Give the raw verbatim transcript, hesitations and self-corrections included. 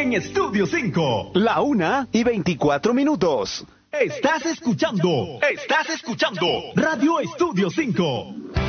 en Estudio cinco. La una y veinticuatro minutos. Estás escuchando, estás escuchando Radio Estudio cinco.